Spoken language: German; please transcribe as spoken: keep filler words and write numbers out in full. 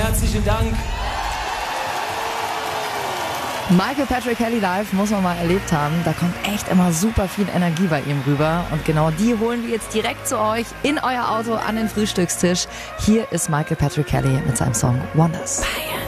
herzlichen Dank. Michael Patrick Kelly live muss man mal erlebt haben. Da kommt echt immer super viel Energie bei ihm rüber. Und genau die holen wir jetzt direkt zu euch in euer Auto an den Frühstückstisch. Hier ist Michael Patrick Kelly mit seinem Song Wonders. Fire.